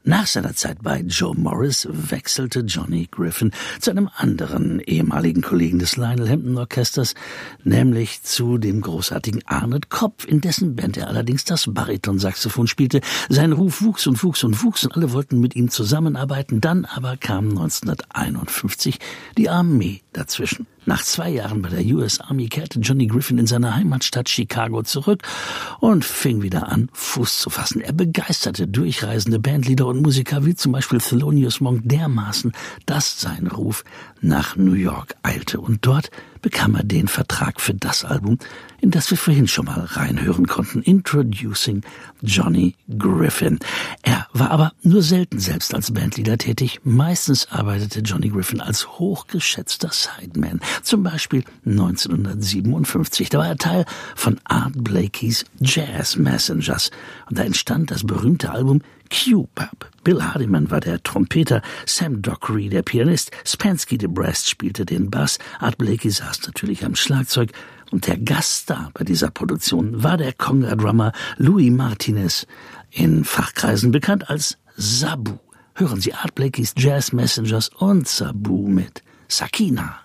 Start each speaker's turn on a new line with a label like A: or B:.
A: Nach seiner Zeit bei Joe Morris wechselte Johnny Griffin zu einem anderen ehemaligen Kollegen des Lionel Hampton Orchesters, nämlich zu dem großartigen Arnold Kopf, in dessen Band er allerdings das Baritonsaxophon spielte. Sein Ruf wuchs und wuchs und wuchs und alle wollten mit ihm zusammenarbeiten. Dann aber kam 1951 die Armee dazwischen. Nach 2 Jahren bei der US Army kehrte Johnny Griffin in seine Heimatstadt Chicago zurück und fing wieder an, Fuß zu fassen. Er begeisterte durchreisende Bandleader und Musiker wie zum Beispiel Thelonious Monk dermaßen, dass sein Ruf nach New York eilte. Und dort bekam er den Vertrag für das Album, in das wir vorhin schon mal reinhören konnten, Introducing Johnny Griffin. Er war aber nur selten selbst als Bandleader tätig. Meistens arbeitete Johnny Griffin als hochgeschätzter Sideman. Zum Beispiel 1957. Da war er Teil von Art Blakey's Jazz Messengers. Und da entstand das berühmte Album Q-Pub. Bill Hardiman war der Trompeter, Sam Dockery der Pianist, Spansky de Brest spielte den Bass, Art Blakey saß natürlich am Schlagzeug und der Gaststar bei dieser Produktion war der Conga-Drummer Louis Martinez, in Fachkreisen bekannt als Sabu. Hören Sie Art Blakey's Jazz Messengers und Sabu mit Sakina.